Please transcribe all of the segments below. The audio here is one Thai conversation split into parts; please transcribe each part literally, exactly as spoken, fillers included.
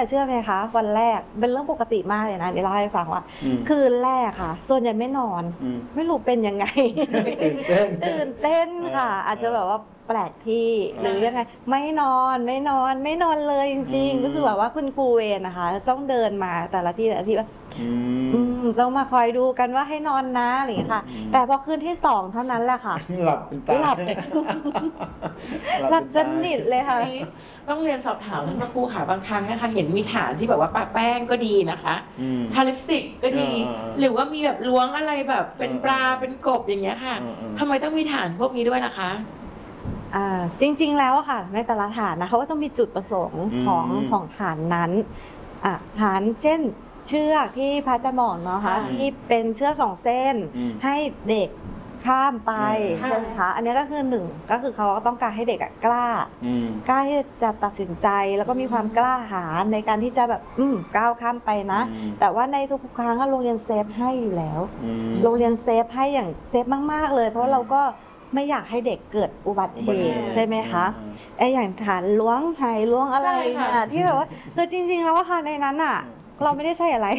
แต่เชื่อไหมคะวันแรกเป็นเรื่องปกติมากเลยนะเดี๋ยวเล่าให้ฟังว่าคืนแรกค่ะส่วนใหญ่ไม่นอนไม่รู้เป็นยังไงตื่นเต้นตื่นเต้นค่ะอาจจะแบบว่าแปลกที่หรือยังไงไม่นอนไม่นอนไม่นอนเลยจริงๆก็คือแบบว่าคุณครูเวรนะคะต้องเดินมาแต่ละที่แต่ละที่ว่าต้องมาคอยดูกันว่าให้นอนนะอะไรอย่างเงี้ยค่ะแต่พอคืนที่สองเท่านั้นแหละค่ะหลับเป็นตาหลับหลับสนิทเลยค่ะต้องเรียนสอบถามท่านครูค่ะบางครั้งนะคะเห็นมีฐานที่แบบว่าปะแป้งก็ดีนะคะทาลิปสติกก็ดีหรือว่ามีแบบล้วงอะไรแบบเป็นปลาเป็นกบอย่างเงี้ยค่ะทำไมต้องมีฐานพวกนี้ด้วยล่ะคะอ่าจริงๆแล้วค่ะในแต่ละฐานนะเขาก็ต้องมีจุดประสงค์ของของฐานนั้นอ่าฐานเช่นเชือกที่พระอาจารย์บอกเนาะค่ะที่เป็นเชือกสองเส้นให้เด็กข้ามไปใช่ไหมคะอันนี้ก็คือหนึ่งก็คือเขาต้องการให้เด็กกล้ากล้าที่จะตัดสินใจแล้วก็มีความกล้าหาญในการที่จะแบบอืมก้าวข้ามไปนะแต่ว่าในทุกครั้งโรงเรียนเซฟให้อยู่แล้วโรงเรียนเซฟให้อย่างเซฟมากๆเลยเพราะเราก็ไม่อยากให้เด็กเกิดอุบัติเหตุใช่ไหมคะไออย่างฐานล้วงไหล้วงอะไรเนี่ยที่แบบว่าคือจริงๆแล้วว่าค่ะในนั้นอ่ะเราไม่ได้ใส่อะไร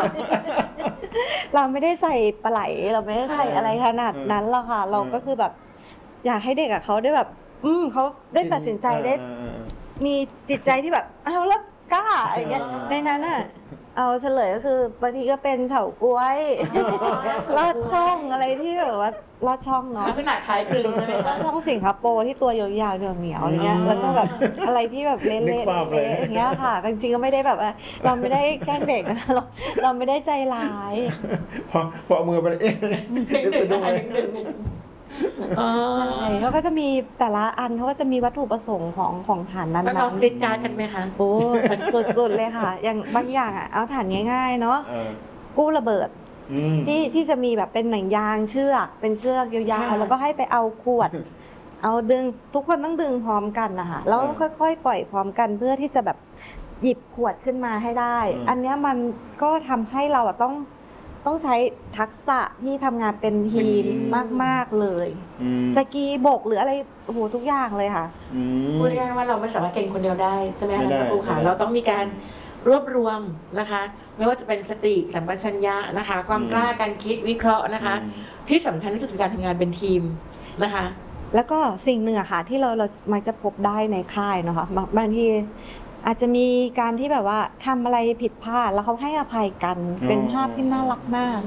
เราไม่ได้ใส่ปลาไหลเราไม่ได้ใส่อะไรขนาดนั้นหรอกค่ะเราก็คือแบบอยากให้เด็กอะเขาได้แบบอืมเขาได้ตัดสินใจได้มีจิตใจที่แบบเอาแล้วกล้าอะไรเงี้ยในนั้นอะเอาเฉลยก็คือบางทีก็เป็นเฉาก๊วยลอดช่องอะไรที่แบบว่าลอดช่องเนาะลักษณะคล้ายคลึงใช่ไหมคะช่องสิงคโปร์ที่ตัวยาวๆเหนียวๆอะไรเงี้ยแล้วก็แบบอะไรที่แบบเละๆอย่างเงี้ยค่ะจริงๆก็ไม่ได้แบบเราไม่ได้แกล้งเด็กนะเราเราไม่ได้ใจร้ายพอพอมือไปเอ๊ะจะดูเลยใช่เขาก็จะมีแต่ละอันเขาก็จะมีวัตถุประสงค์ของของฐานนั้นๆเราติดการกันไหมคะโอ้สุดๆเลยค่ะอย่างบางอย่างอ่ะเอาฐานง่ายๆเนาะกู้ระเบิดที่ที่จะมีแบบเป็นหนังยางเชือกเป็นเชือกยาวๆแล้วก็ให้ไปเอาขวดเอาดึงทุกคนต้องดึงพร้อมกันนะคะแล้วค่อยๆปล่อยพร้อมกันเพื่อที่จะแบบหยิบขวดขึ้นมาให้ได้อันนี้มันก็ทำให้เราต้องต้องใช้ทักษะที่ทำงานเป็นทีมมากๆเลยสกีบกหรืออะไรโอ้โหทุกอย่างเลยค่ะพูดง่ายๆว่าเราไม่สามารถเก่งคนเดียวได้ใช่ไหมคะท่านครูค่ะเราต้องมีการรวบรวมนะคะไม่ว่าจะเป็นสติสัมปชัญญะนะคะความกล้าการคิดวิเคราะห์นะคะที่สำคัญที่สุดคือการทำงานเป็นทีมนะคะแล้วก็สิ่งหนึ่งอะค่ะที่เราเรามักจะพบได้ในค่ายนะคะบางทีอาจจะมีการที่แบบว่าทำอะไรผิดพลาดแล้วเขาให้อภัยกันเป็นภาพที่น่ารักมาก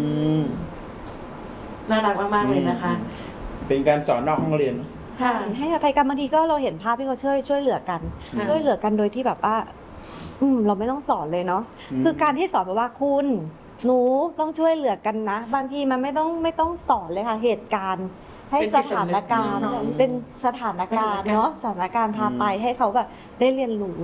น่ารักมากๆเลยนะคะเป็นการสอนนอกห้องเรียนค่ะให้อภัยกันบางทีก็เราเห็นภาพที่เขาช่วยช่วยเหลือกันช่วยเหลือกันโดยที่แบบว่าอืมเราไม่ต้องสอนเลยเนาะคือการที่สอนแบบว่าคุณหนูต้องช่วยเหลือกันนะบางทีมันไม่ต้องไม่ต้องสอนเลยค่ะเหตุการณ์ให้สถานการณ์เป็นสถานการณ์เนาะสถานการณ์พาไปให้เขาแบบได้เรียนรู้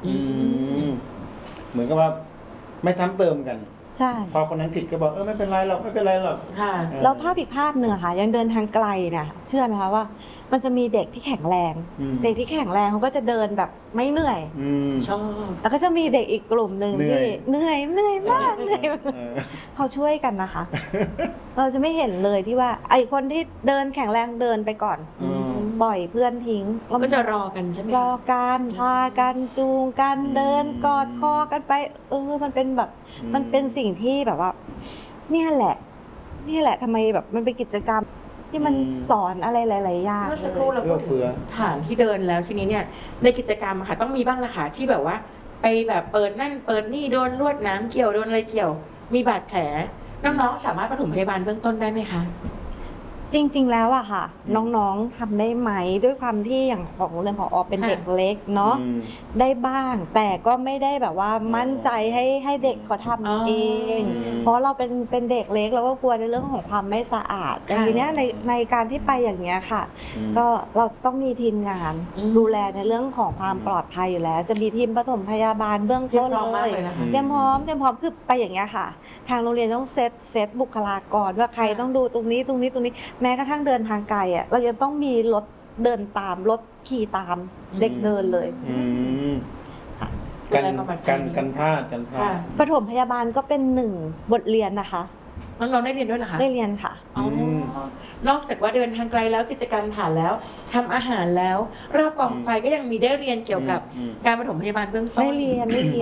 เหมือนกับว่าไม่ซ้ำเติมกันใช่พอคนนั้นผิดก็บอกเออไม่เป็นไรหรอกไม่เป็นไรหรอกแล้วภาพอีกภาพหนึ่งค่ะยังเดินทางไกลเนี่ยเชื่อไหมคะว่ามันจะมีเด็กที่แข็งแรงเด็กที่แข็งแรงเขาก็จะเดินแบบไม่เหนื่อยชอบแล้วก็จะมีเด็กอีกกลุ่มหนึ่งที่เหนื่อยเหนื่อยมากเหนื่อยเขาช่วยกันนะคะเราจะไม่เห็นเลยที่ว่าไอ้คนที่เดินแข็งแรงเดินไปก่อนปล่อยเพื่อนทิ้งก็จะรอกันใช่ไหมรอการพากันจูงกันเดินกอดคอกันไปเออมันเป็นแบบมันเป็นสิ่งที่แบบว่าเนี่ยแหละนี่แหละทำไมแบบมันเป็นกิจกรรมที่มันสอนอะไรหลายๆอย่างเมื่อสักครู่เราพูดถึงฐานที่เดินแล้วทีนี้เนี่ยในกิจกรรมค่ะต้องมีบ้างละค่ะที่แบบว่าไปแบบเปิดนั่นเปิดนี่โดนลวดน้ำเกี่ยวโดนอะไรเกี่ยวมีบาดแผลน้องๆสามารถปฐมพยาบาลเบื้องต้นได้ไหมคะจริงๆแล้วอะค่ะน้องๆทำได้ไหมด้วยความที่อย่างของโรงเรียนผอ.เป็นเด็กเล็กเนาะได้บ้างแต่ก็ไม่ได้แบบว่ามั่นใจให้ให้เด็กเขาทำเองเพราะเราเป็นเป็นเด็กเล็กเราก็กลัวในเรื่องของความไม่สะอาดแต่ทีเนี้ยในในการที่ไปอย่างเงี้ยค่ะก็เราจะต้องมีทีมงานดูแลในเรื่องของความปลอดภัยอยู่แล้วจะมีทีมปฐมพยาบาลเบื้องต้นเลยเตรียมพร้อมเตรียมพร้อมคือไปอย่างเงี้ยค่ะทางโรงเรียนต้องเซตเซตบุคลากรว่าใครต้องดูตรงนี้ตรงนี้ตรงนี้แม้กระทั่งเดินทางไกลอ่ะเราจะต้องมีรถเดินตามรถขี่ตามเด็กเดินเลยกันกันกันพลาดกันพลาดปฐมพยาบาลก็เป็นหนึ่งบทเรียนนะคะน้องๆได้เรียนด้วยเหรอคะได้เรียนค่ะนอกจากว่าเดินทางไกลแล้วกิจกรรมผ่านแล้วทำอาหารแล้วรอบกองไฟก็ยังมีได้เรียนเกี่ยวกับการปฐมพยาบาลเบื้องต้นได้เรียนได้เรียน